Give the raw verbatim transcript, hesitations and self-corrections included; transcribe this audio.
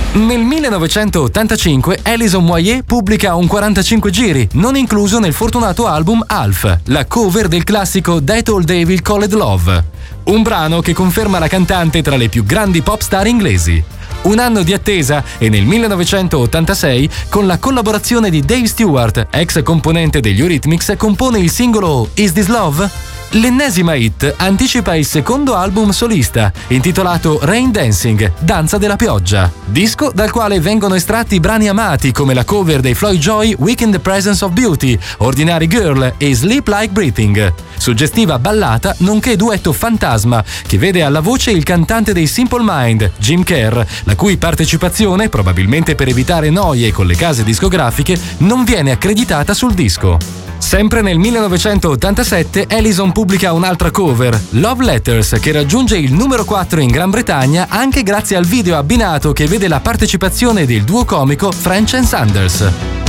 Nel millenovecentottantacinque Alison Moyet pubblica un quarantacinque giri, non incluso nel fortunato album Alf, la cover del classico That Old Devil Called Love, un brano che conferma la cantante tra le più grandi pop star inglesi. Un anno di attesa e nel millenovecentottantasei, con la collaborazione di Dave Stewart, ex componente degli Eurythmics, compone il singolo Is This Love? L'ennesima hit anticipa il secondo album solista, intitolato Rain Dancing, Danza della pioggia, disco dal quale vengono estratti brani amati come la cover dei Floyd Joy Weak in the Presence of Beauty, Ordinary Girl e Sleep Like Breathing. Suggestiva ballata nonché duetto fantasma che vede alla voce il cantante dei Simple Mind, Jim Kerr, la cui partecipazione, probabilmente per evitare noie con le case discografiche, non viene accreditata sul disco. Sempre nel millenovecentottantasette Alison pubblica un'altra cover, Love Letters, che raggiunge il numero quattro in Gran Bretagna anche grazie al video abbinato che vede la partecipazione del duo comico French and Sanders.